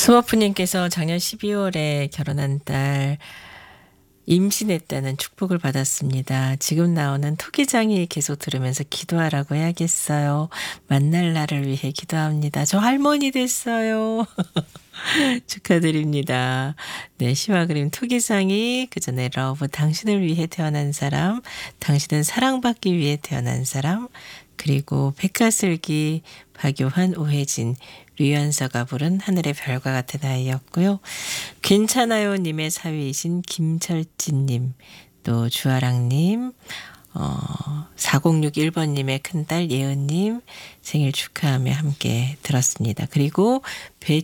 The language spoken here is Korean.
수머프님께서 작년 12월에 결혼한 딸 임신했다는 축복을 받았습니다. 지금 나오는 토기장이 계속 들으면서 기도하라고 해야겠어요. 만날 날을 위해 기도합니다. 저 할머니 됐어요. 축하드립니다. 네, 시와 그림 토기장이 그전에 러브 당신을 위해 태어난 사람, 당신은 사랑받기 위해 태어난 사람, 그리고 백가슬기, 박요한, 오혜진, 류연서가 부른 하늘의 별과 같은 아이였고요. 괜찮아요 님의 사위이신 김철진님, 또 주아랑님, 4061번님의 큰딸 예은님 생일 축하하며 함께 들었습니다. 그리고